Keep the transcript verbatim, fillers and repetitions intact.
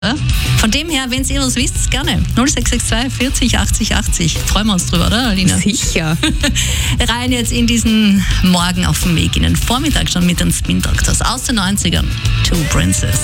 Ja? Von dem her, wenn ihr was wisst, gerne. null sechs sechs zwei vierzig achtzig achtzig. Freuen wir uns drüber, oder, Alina? Sicher. Rein jetzt in diesen Morgen auf dem Weg in den Vormittag schon mit den Spin Doctors aus den neunzigern. Two Princess.